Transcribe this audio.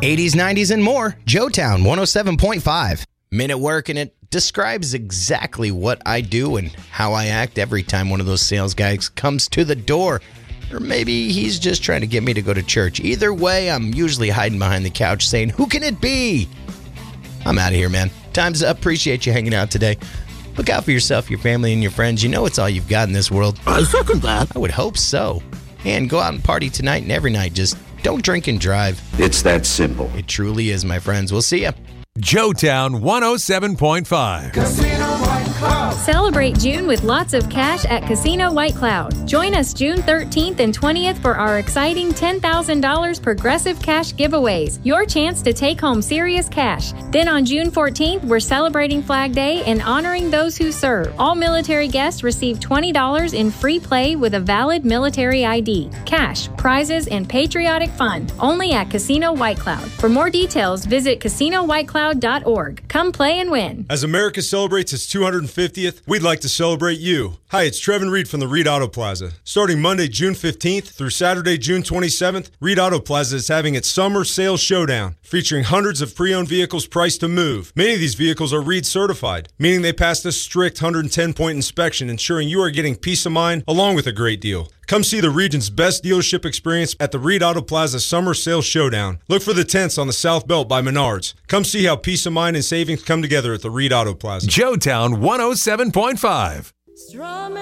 80s, 90s, and more. Joetown 107.5. Minute Work, and it describes exactly what I do and how I act every time one of those sales guys comes to the door. Or maybe he's just trying to get me to go to church. Either way, I'm usually hiding behind the couch saying, "Who can it be?" I'm out of here, man. Time's up. Appreciate you hanging out today. Look out for yourself, your family, and your friends. You know it's all you've got in this world. I second that. I would hope so. And go out and party tonight and every night. Just don't drink and drive. It's that simple. It truly is, my friends. We'll see ya. Joetown 107.5. Casino White Cloud. Celebrate June with lots of cash at Casino White Cloud. Join us June 13th and 20th for our exciting $10,000 Progressive Cash giveaways. Your chance to take home serious cash. Then on June 14th, we're celebrating Flag Day and honoring those who serve. All military guests receive $20 in free play with a valid military ID. Cash, prizes, and patriotic fun. Only at Casino White Cloud. For more details, visit CasinoWhiteCloud.org. Come play and win. As America celebrates its 250th, we'd like to celebrate you. Hi, it's Trevin Reed from the Reed Auto Plaza. Starting Monday, June 15th through Saturday, June 27th, Reed Auto Plaza is having its Summer Sales Showdown, featuring hundreds of pre-owned vehicles priced to move. Many of these vehicles are Reed certified, meaning they passed a strict 110-point inspection, ensuring you are getting peace of mind along with a great deal. Come see the region's best dealership experience at the Reed Auto Plaza Summer Sales Showdown. Look for the tents on the South Belt by Menards. Come see how peace of mind and savings come together at the Reed Auto Plaza. Joetown 107.5.